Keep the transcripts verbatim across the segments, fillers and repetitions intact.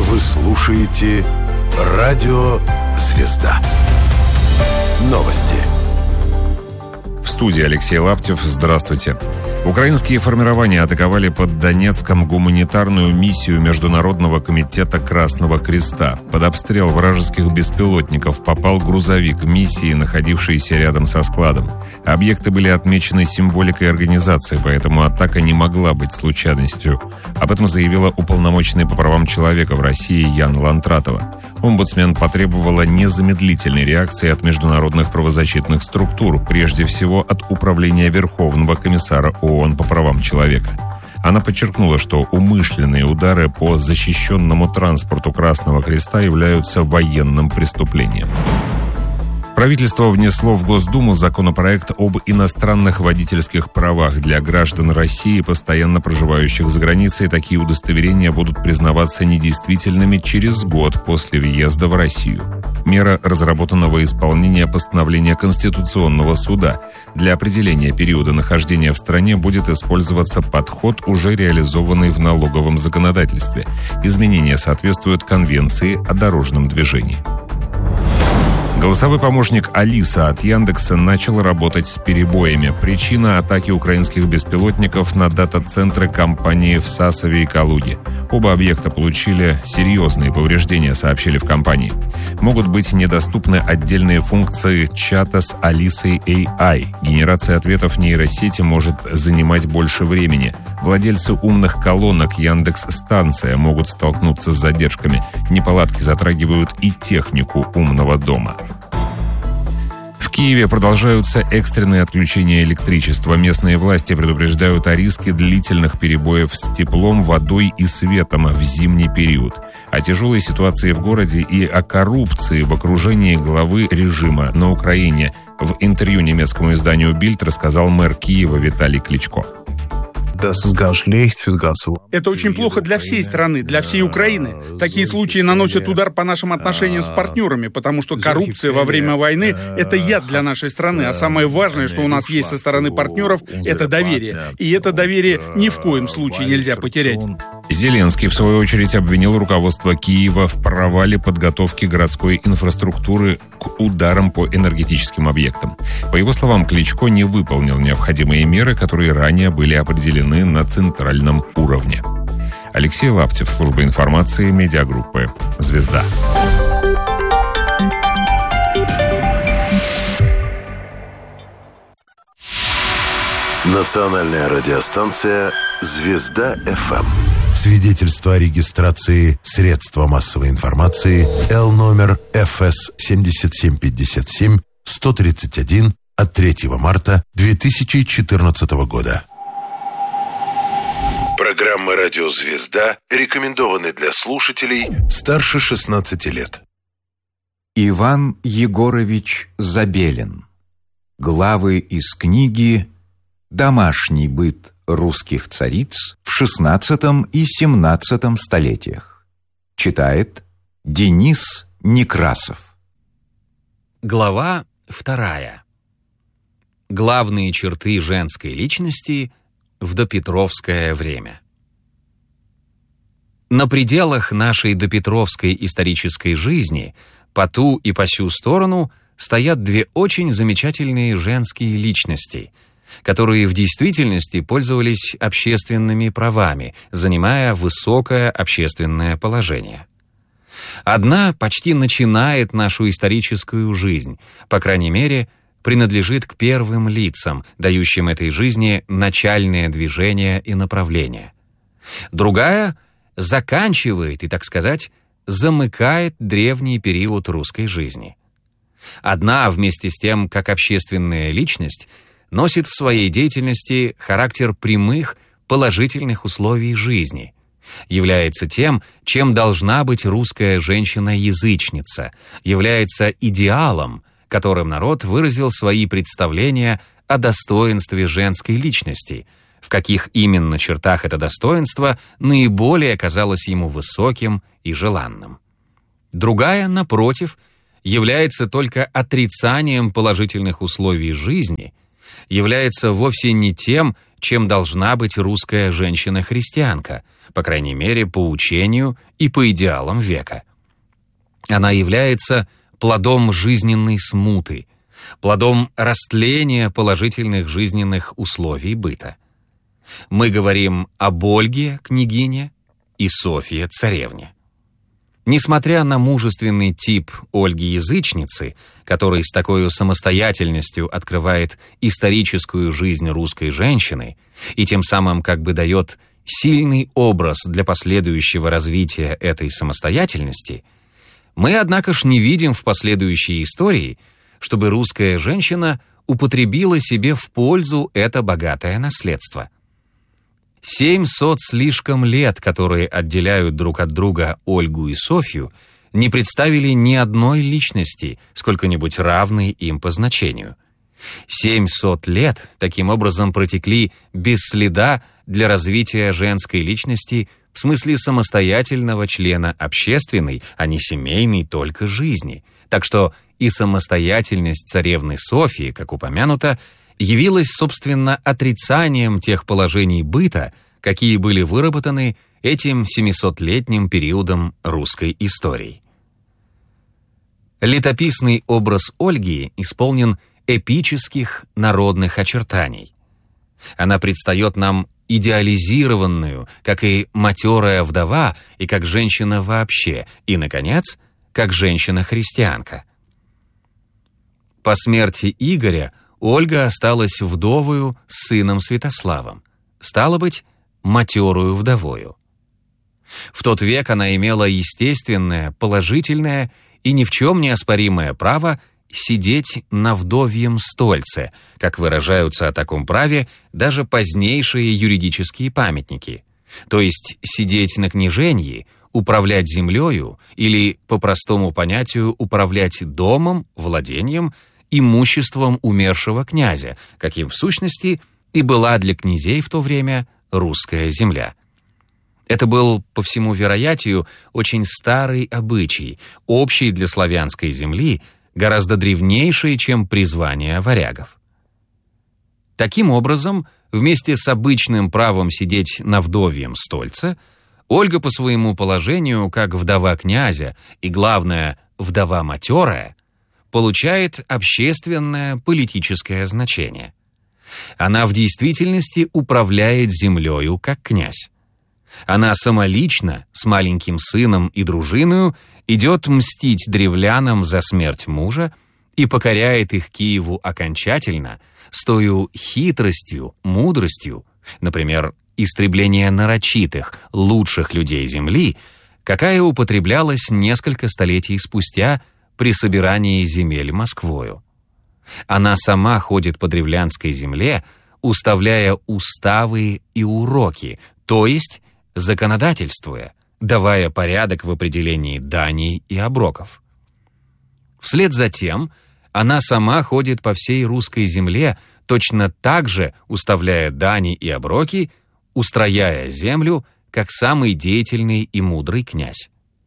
Вы слушаете «Радио Звезда». Новости. В студии Алексей Лаптев. Здравствуйте. Украинские формирования атаковали под Донецком гуманитарную миссию Международного комитета Красного Креста. Под обстрел вражеских беспилотников попал грузовик миссии, находившийся рядом со складом. Объекты были отмечены символикой организации, поэтому атака не могла быть случайностью. Об этом заявила уполномоченная по правам человека в России Яна Лантратова. Омбудсмен потребовала незамедлительной реакции от международных правозащитных структур, прежде всего от Управления Верховного комиссара ООН по правам человека. Она подчеркнула, что умышленные удары по защищенному транспорту Красного Креста являются военным преступлением. Правительство внесло в Госдуму законопроект об иностранных водительских правах для граждан России, постоянно проживающих за границей. Такие удостоверения будут признаваться недействительными через год после въезда в Россию. Мера разработана во исполнение постановления Конституционного суда. Для определения периода нахождения в стране будет использоваться подход, уже реализованный в налоговом законодательстве. Изменения соответствуют Конвенции о дорожном движении. Голосовой помощник Алиса от Яндекса начал работать с перебоями. Причина — атаки украинских беспилотников на дата-центры компании в Сасове и Калуге. Оба объекта получили серьезные повреждения, сообщили в компании. Могут быть недоступны отдельные функции чата с Алисой эй ай. Генерация ответов нейросети может занимать больше времени. Владельцы умных колонок Яндекс.Станция могут столкнуться с задержками. Неполадки затрагивают и технику умного дома. В Киеве продолжаются экстренные отключения электричества. Местные власти предупреждают о риске длительных перебоев с теплом, водой и светом в зимний период. О тяжелой ситуации в городе и о коррупции в окружении главы режима на Украине в интервью немецкому изданию «Бильд» рассказал мэр Киева Виталий Кличко. Это очень плохо для всей страны, для всей Украины. Такие случаи наносят удар по нашим отношениям с партнерами, потому что коррупция во время войны — это яд для нашей страны. А самое важное, что у нас есть со стороны партнеров, это доверие. И это доверие ни в коем случае нельзя потерять. Зеленский, в свою очередь, обвинил руководство Киева в провале подготовки городской инфраструктуры к ударам по энергетическим объектам. По его словам, Кличко не выполнил необходимые меры, которые ранее были определены на центральном уровне. Алексей Лаптев, служба информации, медиагруппы «Звезда». Национальная радиостанция «Звезда-эф эм». Свидетельство о регистрации средства массовой информации Л номер эф эс семь семь пять семь сто тридцать один от третьего марта две тысячи четырнадцатого года. Программы «Радио Звезда» рекомендованы для слушателей старше шестнадцати лет. Иван Егорович Забелин. Главы из книги «Домашний быт русских цариц в шестнадцатом и семнадцатом столетиях». Читает Денис Некрасов. Глава вторая. Главные черты женской личности в допетровское время. На пределах нашей допетровской исторической жизни по ту и по сю сторону стоят две очень замечательные женские личности, которые в действительности пользовались общественными правами, занимая высокое общественное положение. Одна почти начинает нашу историческую жизнь, по крайней мере, принадлежит к первым лицам, дающим этой жизни начальное движение и направление. Другая заканчивает и, так сказать, замыкает древний период русской жизни. Одна, вместе с тем, как общественная личность, носит в своей деятельности характер прямых, положительных условий жизни, является тем, чем должна быть русская женщина-язычница, является идеалом, которым народ выразил свои представления о достоинстве женской личности, в каких именно чертах это достоинство наиболее казалось ему высоким и желанным. Другая, напротив, является только отрицанием положительных условий жизни, является вовсе не тем, чем должна быть русская женщина-христианка, по крайней мере, по учению и по идеалам века. Она является плодом жизненной смуты, плодом растления положительных жизненных условий быта. Мы говорим об Ольге, княгине, и Софье, царевне. Несмотря на мужественный тип Ольги-язычницы, который с такой самостоятельностью открывает историческую жизнь русской женщины и тем самым как бы дает сильный образ для последующего развития этой самостоятельности, мы, однако ж, не видим в последующей истории, чтобы русская женщина употребила себе в пользу это богатое наследство. Семьсот слишком лет, которые отделяют друг от друга Ольгу и Софью, не представили ни одной личности, сколько-нибудь равной им по значению. Семьсот лет таким образом протекли без следа для развития женской личности в смысле самостоятельного члена общественной, а не семейной только жизни. Так что и самостоятельность царевны Софьи, как упомянуто, явилась, собственно, отрицанием тех положений быта, какие были выработаны этим семисотлетним периодом русской истории. Летописный образ Ольги исполнен эпических народных очертаний. Она предстает нам идеализированную, как и матерая вдова, и как женщина вообще, и, наконец, как женщина-христианка. По смерти Игоря Ольга осталась вдовою с сыном Святославом, стало быть, матерую вдовою. В тот век она имела естественное, положительное и ни в чем не оспоримое право сидеть на вдовьем стольце, как выражаются о таком праве даже позднейшие юридические памятники, то есть сидеть на княженьи, управлять землею или, по простому понятию, управлять домом, владением, имуществом умершего князя, каким в сущности и была для князей в то время русская земля. Это был, по всему вероятию, очень старый обычай, общий для славянской земли, гораздо древнейший, чем призвание варягов. Таким образом, вместе с обычным правом сидеть на вдовьем стольце, Ольга по своему положению, как вдова князя и, главное, вдова матерая, получает общественное политическое значение. Она в действительности управляет землею как князь. Она самолично, с маленьким сыном и дружиною, идет мстить древлянам за смерть мужа и покоряет их Киеву окончательно с тою хитростью, мудростью, например, истребление нарочитых, лучших людей земли, какая употреблялась несколько столетий спустя при собирании земель Москвою. Она сама ходит по древлянской земле, уставляя уставы и уроки, то есть законодательствуя, давая порядок в определении даний и оброков. Вслед за тем она сама ходит по всей русской земле, точно так же уставляя дани и оброки, устрояя землю, как самый деятельный и мудрый князь.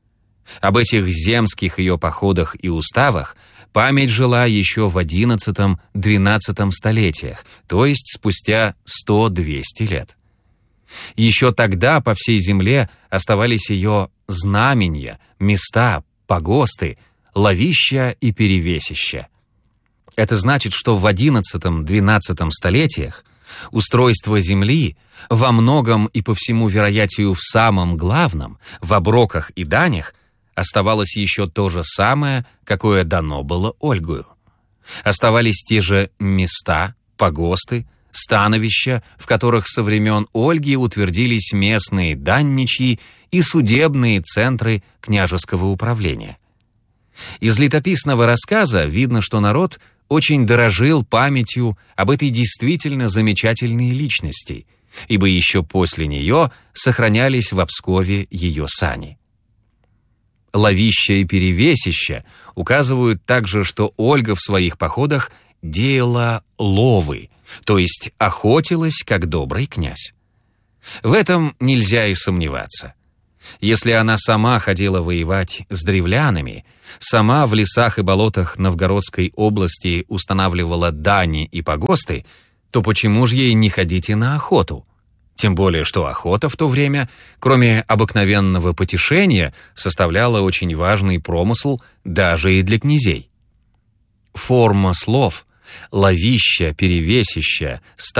Об этих земских ее походах и уставах память жила еще в одиннадцатом-двенадцатом столетиях, то есть спустя сто-двести лет. Еще тогда по всей земле оставались ее знаменья, места, погосты, ловища и перевесища. Это значит, что в одиннадцатом-двенадцатом столетиях устройство земли во многом и по всему вероятию в самом главном, в оброках и данях, оставалось еще то же самое, какое дано было Ольгою. Оставались те же места, погосты, становища, в которых со времен Ольги утвердились местные данничьи и судебные центры княжеского управления. Из летописного рассказа видно, что народ очень дорожил памятью об этой действительно замечательной личности, ибо еще после нее сохранялись в Пскове ее сани. Ловища и перевесища указывают также, что Ольга в своих походах деяла ловы, то есть охотилась как добрый князь. В этом нельзя и сомневаться. Если она сама ходила воевать с древлянами, сама в лесах и болотах Новгородской области устанавливала дани и погосты, то почему же ей не ходить и на охоту? Тем более, что охота в то время, кроме обыкновенного потешения, составляла очень важный промысл даже и для князей. Форма слов — ловища, перевесища,